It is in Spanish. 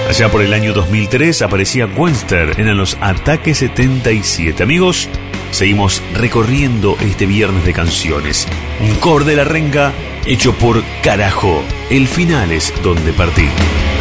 Allá por el año 2003 aparecía Gwenster en Los Ataques 77. Amigos, seguimos recorriendo este viernes de canciones. Un cover de La Renga hecho por Carajo. El final es donde partí.